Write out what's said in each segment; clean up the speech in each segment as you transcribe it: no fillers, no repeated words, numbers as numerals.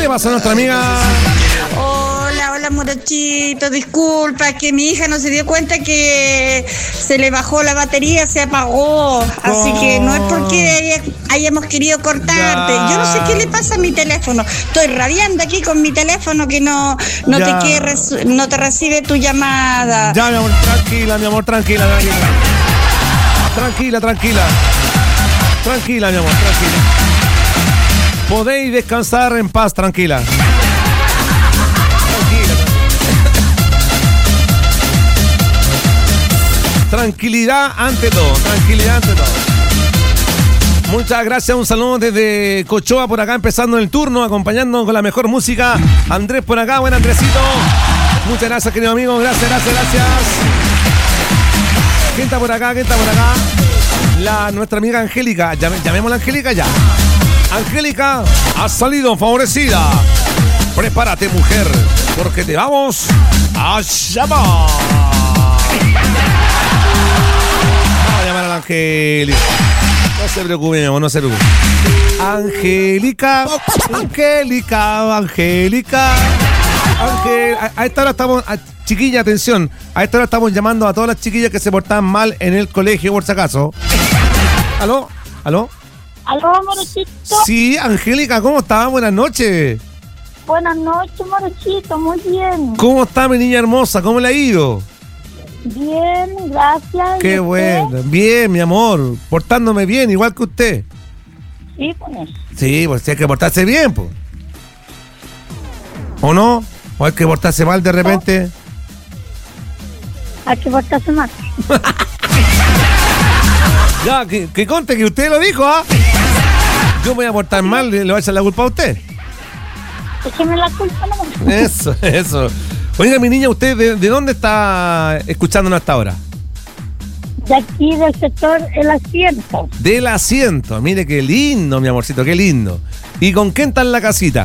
le pasa a nuestra amiga? Hola, morochito, disculpa, que mi hija no se dio cuenta que se le bajó la batería, se apagó, así que no es porque hayamos querido cortarte. Yo no sé qué le pasa a mi teléfono, estoy rabiando aquí con mi teléfono que no te recibe tu llamada. Ya, mi amor, tranquila. Tranquila, mi amor, tranquila. Podéis descansar en paz, tranquila. Tranquilidad ante todo. Muchas gracias, un saludo desde Cochoa por acá, empezando el turno, acompañándonos con la mejor música. Andrés por acá, buen Andresito. Muchas gracias, querido amigo, gracias. ¿Quién está por acá? Nuestra amiga Angélica, llamémosla Angélica ya. Angélica, has salido favorecida. Prepárate, mujer, porque te vamos a llamar. Vamos a llamar a la Angélica. No se preocupe, mi amor, no se preocupe. Angélica. A esta hora estamos... Chiquilla, atención. A esta hora estamos llamando a todas las chiquillas que se portaban mal en el colegio, por si acaso. ¿Aló? ¿Aló, morochito? Sí, Angélica, ¿cómo estás? Buenas noches. Buenas noches, morochito, muy bien. ¿Cómo está mi niña hermosa? ¿Cómo le ha ido? Bien, gracias. Qué bueno. Bien, mi amor. Portándome bien, igual que usted. Sí, pues. Sí, pues hay que portarse bien, pues. ¿O no? ¿O hay que portarse mal de repente? Hay que portarse mal. Ya, que conte que usted lo dijo, ¿ah? Yo me voy a portar mal, le voy a echar la culpa a usted. Écheme la culpa, no. Eso. Oiga, mi niña, ¿usted de dónde está escuchándonos hasta ahora? De aquí, del sector El Asiento. Del Asiento. Mire qué lindo, mi amorcito, qué lindo. ¿Y con quién está en la casita?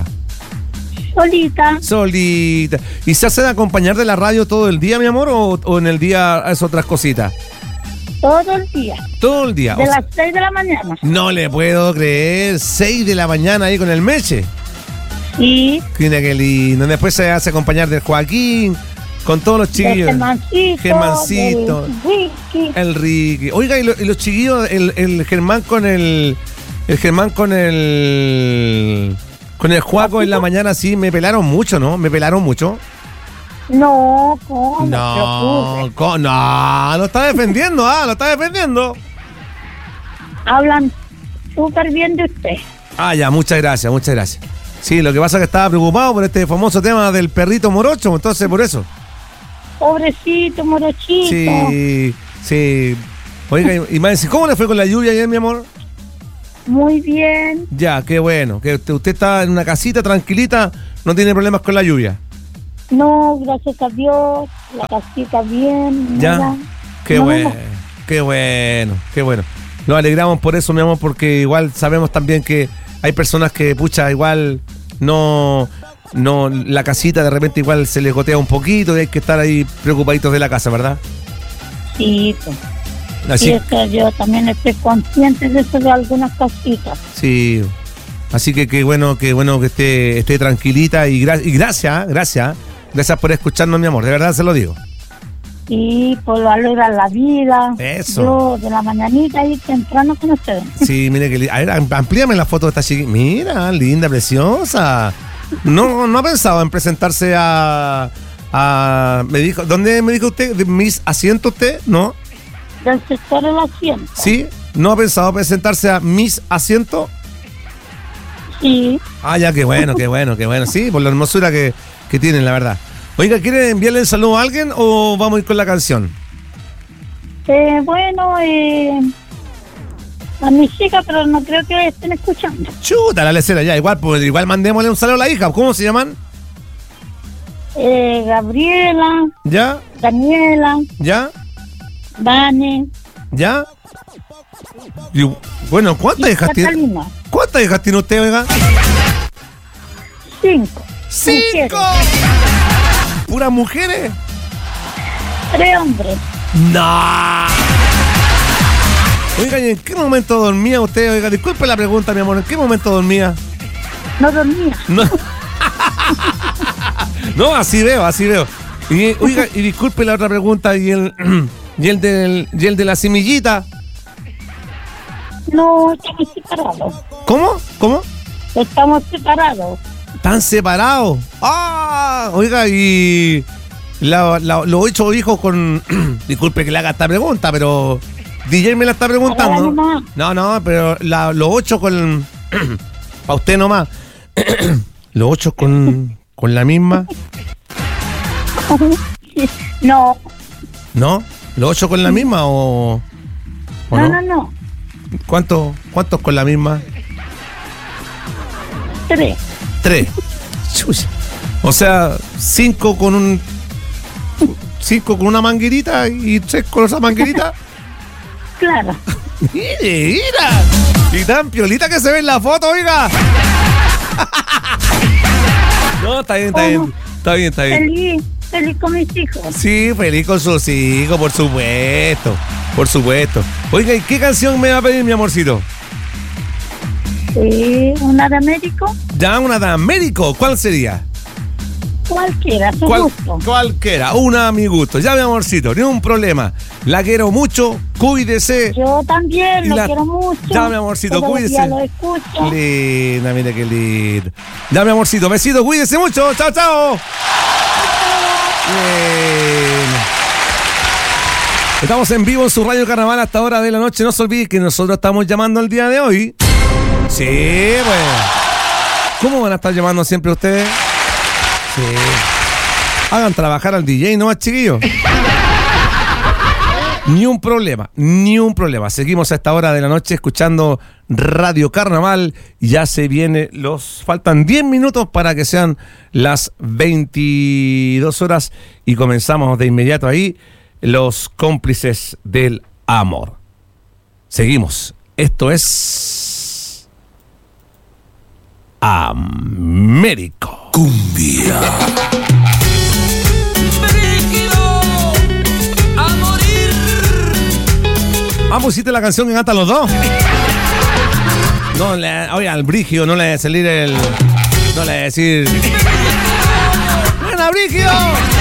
Solita. ¿Y se hace de acompañar de la radio todo el día, mi amor, o en el día es otras cositas? Todo el día. Todo el día. De las 6 de la mañana. No le puedo creer. 6 de la mañana ahí con el Meche. Sí. Mira qué lindo. Después se hace acompañar del Joaquín, con todos los chiquillos. Germancito. El Ricky. Oiga, y los chiquillos, el Germán con el Juaco en la mañana, sí, me pelaron mucho, ¿no? No, ¿cómo? No, lo está defendiendo, lo está defendiendo. Hablan súper bien de usted. Ya, muchas gracias. Sí, lo que pasa es que estaba preocupado por este famoso tema del perrito morocho, entonces por eso. Pobrecito, morochito. Sí. Oiga, y más, ¿cómo le fue con la lluvia ayer, mi amor? Muy bien. Ya, qué bueno. Que usted está en una casita tranquilita, no tiene problemas con la lluvia. No, gracias a Dios, la casita bien. Ya, mira. qué bueno. Nos alegramos por eso, mi amor, porque igual sabemos también que hay personas que, igual no, la casita de repente igual se les gotea un poquito y hay que estar ahí preocupaditos de la casa, ¿verdad? Sí, pues. Así. Y es que yo también estoy consciente de eso de algunas casitas. Sí. Así que qué bueno que esté tranquilita y gracias. Gracias por escucharnos, mi amor, de verdad se lo digo. Sí, pues lo alegra la vida. Eso. Yo de la mañanita ahí temprano con ustedes. Sí, mire que... A ver, amplíame la foto de esta chiquita. Mira, linda, preciosa. No ha pensado en presentarse me dijo... ¿Dónde me dijo usted? ¿Mis asientos usted? ¿No? Del sector El Asiento. ¿Sí? ¿No ha pensado presentarse a Mis Asientos? Sí. Ya, qué bueno. Sí, por la hermosura que tienen, la verdad. Oiga, ¿quiere enviarle el saludo a alguien o vamos a ir con la canción? A mis hijas, pero no creo que estén escuchando. Chuta, la lecera, ya, igual mandémosle un saludo a la hija. ¿Cómo se llaman? Gabriela. ¿Ya? Daniela. ¿Ya? Vane. ¿Ya? Y, bueno, ¿cuántas hijas tiene? ¿Cuántas hijas tiene usted, oiga? 5. 5. ¿Puras mujeres? 3 hombres. No. Oiga, ¿y en qué momento dormía usted? Oiga, disculpe la pregunta, mi amor, ¿en qué momento dormía? No dormía. No. No, así veo. Y, oiga, y disculpe la otra pregunta, ¿y el de la semillita? No, estamos separados. ¿Cómo? Estamos separados. ¿Están separados? Ah, oiga, y los 8 hijos con... Disculpe que le haga esta pregunta, pero DJ me la está preguntando. No, pero los 8 con... Para usted nomás. ¿Los 8 con la misma? No. ¿No? ¿Los 8 con la misma o no? No. ¿Cuántos con la misma? 3. 3. O sea, 5 con una manguerita y 3 con esa manguerita. Claro. Mira. Y tan piolita que se ve en la foto, oiga. No, está bien. Feliz con mis hijos. Sí, feliz con sus hijos, por supuesto. Oiga, ¿y qué canción me va a pedir, mi amorcito? ¿Una de Américo? Ya, una de Américo. ¿Cuál sería? Cualquiera, su gusto. Cualquiera, una a mi gusto. Ya, mi amorcito, ni un problema. La quiero mucho, cuídese. Yo también, lo quiero mucho. Ya, mi amorcito, cuídese. Ya lo escucho. Linda, mira qué lindo. Ya, mi amorcito, besito, cuídese mucho. Chao. Bien. Estamos en vivo en su Radio Carnaval hasta hora de la noche. No se olvide que nosotros estamos llamando el día de hoy. Sí, bueno. ¿Cómo van a estar llamando siempre ustedes? Sí. Hagan trabajar al DJ, ¿no más, chiquillos? Ni un problema. Seguimos a esta hora de la noche escuchando Radio Carnaval. Ya se viene, faltan 10 minutos para que sean las 22 horas y comenzamos de inmediato ahí los cómplices del amor. Seguimos. Esto es Américo. Cumbia. ¿Pusiste la canción que cantan los dos? No, oye, al Brigio no le debe salir no le debe decir... ¡Buena, Brigio!